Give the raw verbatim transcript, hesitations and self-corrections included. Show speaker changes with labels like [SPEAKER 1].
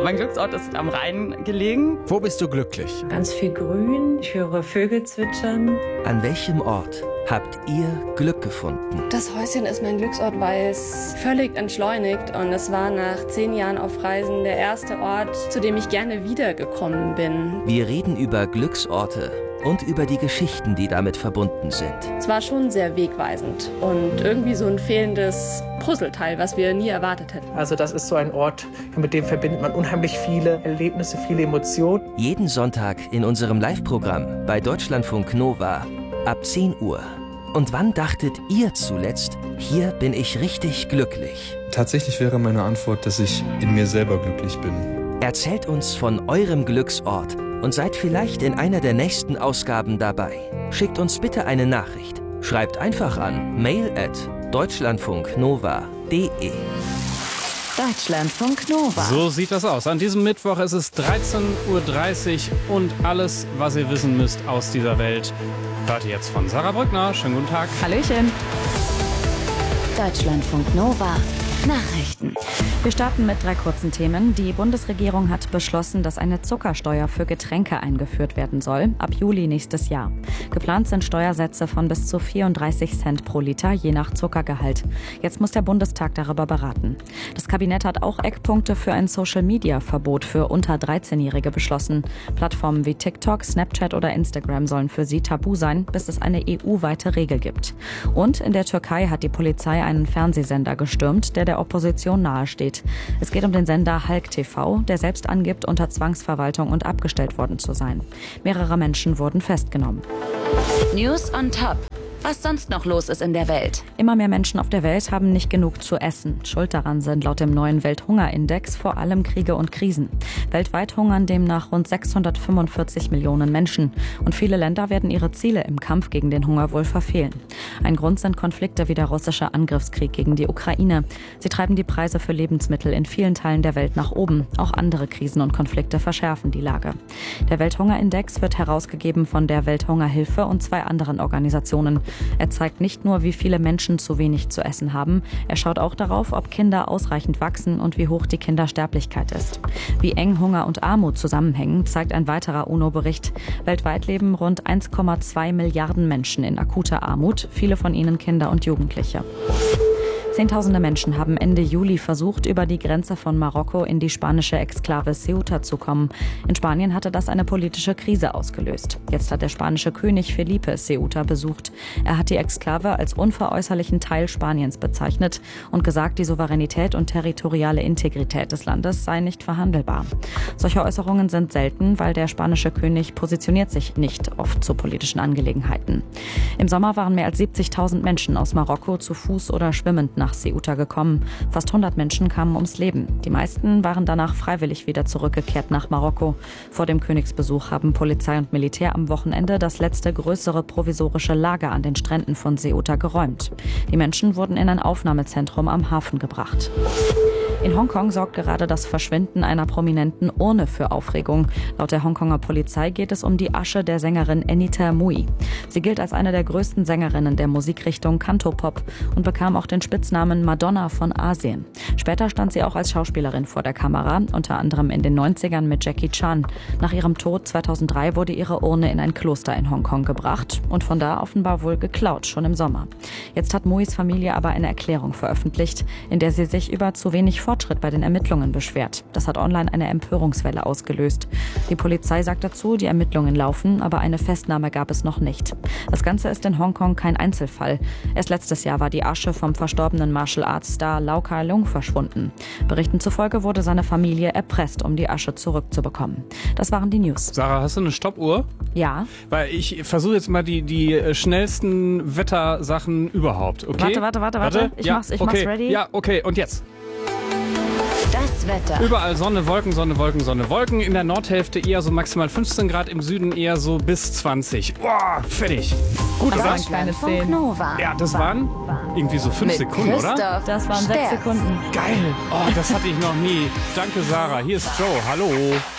[SPEAKER 1] Mein Glücksort ist am Rhein gelegen.
[SPEAKER 2] Wo bist du glücklich?
[SPEAKER 3] Ganz viel Grün, ich höre Vögel zwitschern.
[SPEAKER 4] An welchem Ort habt ihr Glück gefunden?
[SPEAKER 5] Das Häuschen ist mein Glücksort, weil es völlig entschleunigt. Und es war nach zehn Jahren auf Reisen der erste Ort, zu dem ich gerne wiedergekommen bin.
[SPEAKER 4] Wir reden über Glücksorte und über die Geschichten, die damit verbunden sind.
[SPEAKER 5] Es war schon sehr wegweisend und irgendwie so ein fehlendes Puzzleteil, was wir nie erwartet hätten.
[SPEAKER 6] Also das ist so ein Ort, mit dem verbindet man unheimlich viele Erlebnisse, viele Emotionen.
[SPEAKER 4] Jeden Sonntag in unserem Live-Programm bei Deutschlandfunk Nova ab zehn Uhr. Und wann dachtet ihr zuletzt, hier bin ich richtig glücklich?
[SPEAKER 7] Tatsächlich wäre meine Antwort, dass ich in mir selber glücklich bin.
[SPEAKER 4] Erzählt uns von eurem Glücksort und seid vielleicht in einer der nächsten Ausgaben dabei. Schickt uns bitte eine Nachricht. Schreibt einfach an mail at deutschlandfunknova punkt de.
[SPEAKER 8] Deutschlandfunk Nova.
[SPEAKER 9] So sieht das aus. An diesem Mittwoch ist es dreizehn Uhr dreißig und alles, was ihr wissen müsst aus dieser Welt, hört ihr jetzt von Sarah Brückner. Schönen guten Tag.
[SPEAKER 8] Hallöchen. Deutschlandfunk Nova. Nachrichten. Wir starten mit drei kurzen Themen. Die Bundesregierung hat beschlossen, dass eine Zuckersteuer für Getränke eingeführt werden soll, ab Juli nächstes Jahr. Geplant sind Steuersätze von bis zu vierunddreißig Cent pro Liter, je nach Zuckergehalt. Jetzt muss der Bundestag darüber beraten. Das Kabinett hat auch Eckpunkte für ein Social-Media-Verbot für unter dreizehnjährige beschlossen. Plattformen wie TikTok, Snapchat oder Instagram sollen für sie tabu sein, bis es eine E U-weite Regel gibt. Und in der Türkei hat die Polizei einen Fernsehsender gestürmt, der der Opposition nahesteht. Es geht um den Sender Halk T V, der selbst angibt, unter Zwangsverwaltung und abgestellt worden zu sein. Mehrere Menschen wurden festgenommen. News on Top. Was sonst noch los ist in der Welt.
[SPEAKER 3] Immer mehr Menschen auf der Welt haben nicht genug zu essen. Schuld daran sind laut dem neuen Welthungerindex vor allem Kriege und Krisen. Weltweit hungern demnach rund sechshundertfünfundvierzig Millionen Menschen. Und viele Länder werden ihre Ziele im Kampf gegen den Hunger wohl verfehlen. Ein Grund sind Konflikte wie der russische Angriffskrieg gegen die Ukraine. Sie treiben die Preise für Lebensmittel in vielen Teilen der Welt nach oben. Auch andere Krisen und Konflikte verschärfen die Lage. Der Welthungerindex wird herausgegeben von der Welthungerhilfe und zwei anderen Organisationen. Er zeigt nicht nur, wie viele Menschen zu wenig zu essen haben, er schaut auch darauf, ob Kinder ausreichend wachsen und wie hoch die Kindersterblichkeit ist. Wie eng Hunger und Armut zusammenhängen, zeigt ein weiterer UNO-Bericht. Weltweit leben rund eins Komma zwei Milliarden Menschen in akuter Armut, viele von ihnen Kinder und Jugendliche. Zehntausende Menschen haben Ende Juli versucht, über die Grenze von Marokko in die spanische Exklave Ceuta zu kommen. In Spanien hatte das eine politische Krise ausgelöst. Jetzt hat der spanische König Felipe Ceuta besucht. Er hat die Exklave als unveräußerlichen Teil Spaniens bezeichnet und gesagt, die Souveränität und territoriale Integrität des Landes sei nicht verhandelbar. Solche Äußerungen sind selten, weil der spanische König positioniert sich nicht oft zu politischen Angelegenheiten. Im Sommer waren mehr als siebzigtausend Menschen aus Marokko zu Fuß oder schwimmend nach nach Ceuta gekommen. Fast hundert Menschen kamen ums Leben. Die meisten waren danach freiwillig wieder zurückgekehrt nach Marokko. Vor dem Königsbesuch haben Polizei und Militär am Wochenende das letzte größere provisorische Lager an den Stränden von Ceuta geräumt. Die Menschen wurden in ein Aufnahmezentrum am Hafen gebracht. In Hongkong sorgt gerade das Verschwinden einer prominenten Urne für Aufregung. Laut der Hongkonger Polizei geht es um die Asche der Sängerin Anita Mui. Sie gilt als eine der größten Sängerinnen der Musikrichtung Cantopop und bekam auch den Spitznamen Madonna von Asien. Später stand sie auch als Schauspielerin vor der Kamera, unter anderem in den neunzigern mit Jackie Chan. Nach ihrem Tod zweitausenddrei wurde ihre Urne in ein Kloster in Hongkong gebracht und von da offenbar wohl geklaut, schon im Sommer. Jetzt hat Muis Familie aber eine Erklärung veröffentlicht, in der sie sich über zu wenig Fortschritt bei den Ermittlungen beschwert. Das hat online eine Empörungswelle ausgelöst. Die Polizei sagt dazu, die Ermittlungen laufen, aber eine Festnahme gab es noch nicht. Das Ganze ist in Hongkong kein Einzelfall. Erst letztes Jahr war die Asche vom verstorbenen Martial Arts Star Lau Kar-leung verschwunden. Berichten zufolge wurde seine Familie erpresst, um die Asche zurückzubekommen. Das waren die News.
[SPEAKER 9] Sarah, hast du eine Stoppuhr?
[SPEAKER 3] Ja.
[SPEAKER 9] Weil ich versuche jetzt mal die, die schnellsten Wettersachen überhaupt. Okay?
[SPEAKER 3] Warte, warte, warte, warte. Ich
[SPEAKER 9] ja,
[SPEAKER 3] mach's, ich
[SPEAKER 9] okay.
[SPEAKER 3] mach's ready.
[SPEAKER 9] Ja, okay. Und jetzt?
[SPEAKER 8] Das Wetter.
[SPEAKER 9] Überall Sonne, Wolken, Sonne, Wolken, Sonne, Wolken. In der Nordhälfte eher so maximal fünfzehn Grad, im Süden eher so bis zwanzig. Boah, fertig. Gut,
[SPEAKER 3] Das
[SPEAKER 9] oder?
[SPEAKER 3] waren kleine zehn.
[SPEAKER 8] Nova.
[SPEAKER 9] Ja, das waren irgendwie so fünf
[SPEAKER 8] Mit
[SPEAKER 9] Sekunden,
[SPEAKER 8] Christoph
[SPEAKER 9] oder?
[SPEAKER 3] Das waren sechs
[SPEAKER 8] Sterz.
[SPEAKER 3] Sekunden.
[SPEAKER 9] Geil. Oh, das hatte ich noch nie. Danke, Sarah. Hier ist Joe. Hallo.